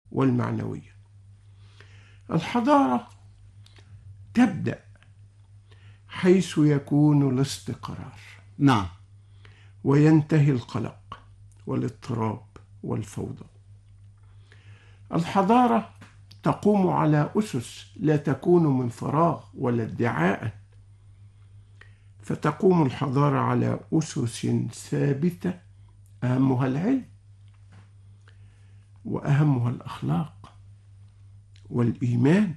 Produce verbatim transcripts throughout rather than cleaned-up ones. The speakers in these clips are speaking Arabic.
والمعنوية. الحضارة تبدأ حيث يكون الاستقرار، نعم، وينتهي القلق والاضطراب والفوضى. الحضارة تقوم على أسس لا تكون من فراغ ولا ادعاء، فتقوم الحضارة على أسس ثابتة، أهمها العلم وأهمها الأخلاق والإيمان.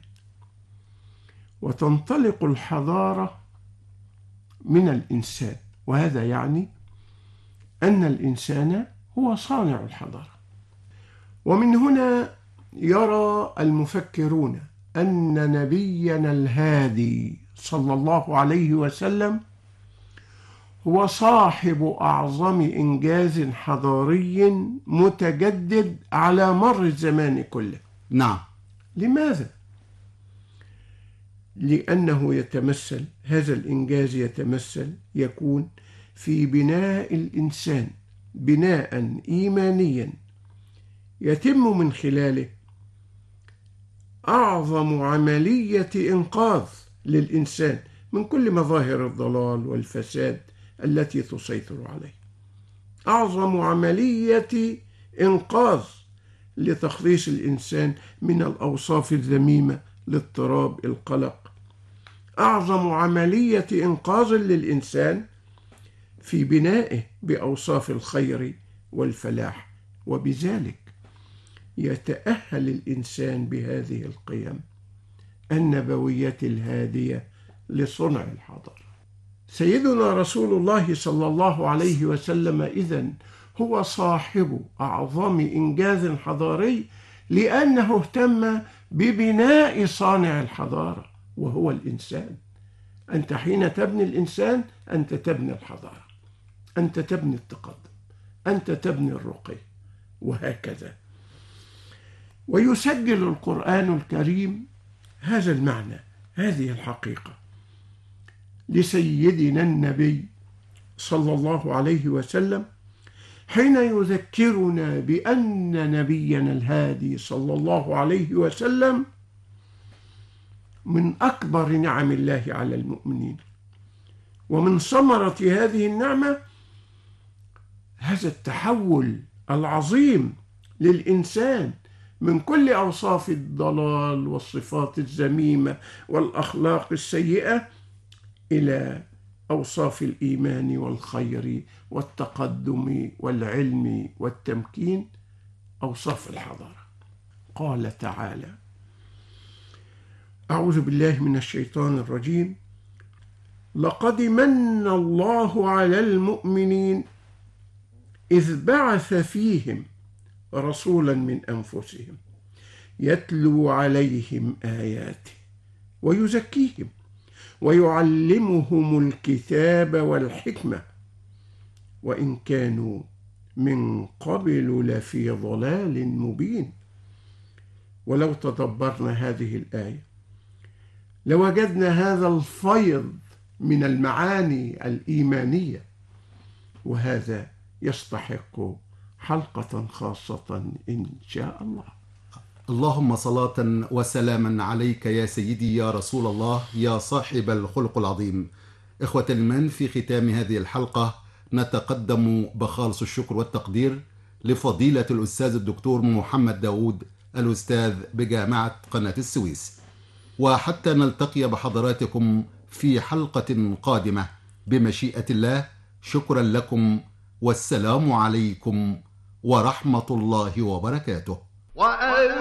وتنطلق الحضارة من الإنسان، وهذا يعني أن الإنسان هو صانع الحضارة. ومن هنا يرى المفكرون أن نبينا الهادي صلى الله عليه وسلم هو صاحب أعظم إنجاز حضاري متجدد على مر الزمان كله. نعم. لماذا؟ لأنه يتمثل، هذا الإنجاز يتمثل يكون في بناء الإنسان بناء إيمانيا يتم من خلاله أعظم عملية إنقاذ للإنسان من كل مظاهر الضلال والفساد التي تسيطر عليه، أعظم عملية إنقاذ لتخليص الإنسان من الأوصاف الذميمة، الاضطراب، القلق، أعظم عملية إنقاذ للإنسان في بنائه بأوصاف الخير والفلاح. وبذلك يتأهل الإنسان بهذه القيم النبوية الهادية لصنع الحضارة. سيدنا رسول الله صلى الله عليه وسلم إذن هو صاحب أعظم إنجاز حضاري، لأنه اهتم ببناء صانع الحضارة وهو الإنسان. أنت حين تبني الإنسان أنت تبني الحضارة، أنت تبني التقدم، أنت تبني الرقي، وهكذا. ويسجل القرآن الكريم هذا المعنى، هذه الحقيقة لسيدنا النبي صلى الله عليه وسلم حين يذكرنا بأن نبينا الهادي صلى الله عليه وسلم من أكبر نعم الله على المؤمنين. ومن ثمرة هذه النعمة هذا التحول العظيم للإنسان من كل أوصاف الضلال والصفات الذميمة والأخلاق السيئة إلى أوصاف الإيمان والخير والتقدم والعلم والتمكين، أوصاف الحضارة. قال تعالى: أعوذ بالله من الشيطان الرجيم: لقد من الله على المؤمنين إذ بعث فيهم رسولا من أنفسهم يتلو عليهم آياته ويزكيهم ويعلمهم الكتاب والحكمة وإن كانوا من قبل لفي ضلال مبين. ولو تدبرنا هذه الآية لوجدنا هذا الفيض من المعاني الإيمانية، وهذا يستحق حلقة خاصة إن شاء الله. اللهم صلاة وسلاما عليك يا سيدي يا رسول الله يا صاحب الخلق العظيم. إخوة الإيمان، في ختام هذه الحلقة نتقدم بخالص الشكر والتقدير لفضيلة الأستاذ الدكتور محمد داود، الأستاذ بجامعة قناة السويس. وحتى نلتقي بحضراتكم في حلقة قادمة بمشيئة الله، شكرا لكم، والسلام عليكم ورحمة الله وبركاته.